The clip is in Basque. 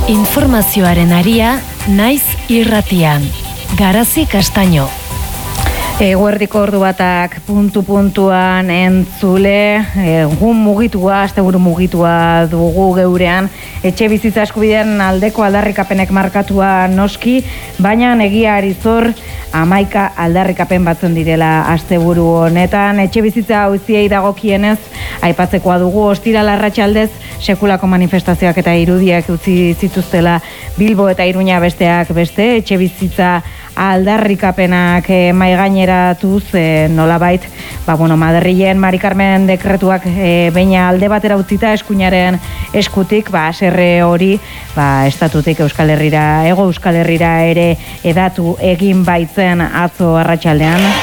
Informazioaren aria naiz irratian. Garazi Castaño. Eguerdiko ordu batak puntu-puntuan entzule, egun mugitua, asteburu mugitua dugu geurean, etxe bizitza eskubidean aldeko aldarrikapenek markatua noski, baina egia arizor 11 aldarrikapen batzen direla asteburu honetan. Etxe bizitza auziei dagokienez, aipatzekoa dugu ostiral arratsaldez sekulako manifestazioak eta irudiak utzi zituztela Bilbo eta Iruña besteak beste, etxe bizitza aldarrikapenak maigaineratuz nolabait, Madrilen Mari Carmen dekretuak baina alde batera utzita eskuinaren eskutik, haserre hori estatutik Euskal Herrira, Hego Euskal Herrira ere edatu egin baitzen atzo arratsaldean.